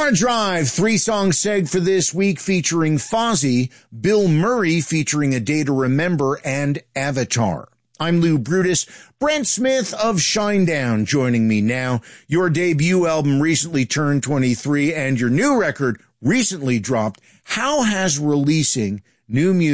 Hard Drive, 3-song seg for this week featuring Fozzy, Bill Murray featuring A Day to Remember, and Avatar. I'm Lou Brutus, Brent Smith of Shinedown joining me now. Your debut album recently turned 23 and your new record recently dropped. How has releasing new music